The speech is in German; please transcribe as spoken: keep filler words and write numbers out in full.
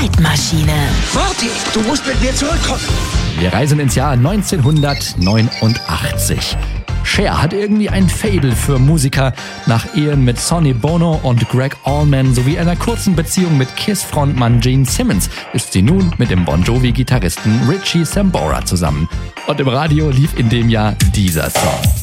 Zeitmaschine. Marty, du musst mit mir zurückkommen. Wir reisen ins Jahr neunzehnhundertneunundachtzig. Cher hat irgendwie ein Faible für Musiker. Nach Ehen mit Sonny Bono und Greg Allman sowie einer kurzen Beziehung mit Kiss-Frontmann Gene Simmons ist sie nun mit dem Bon Jovi-Gitarristen Richie Sambora zusammen. Und im Radio lief in dem Jahr dieser Song.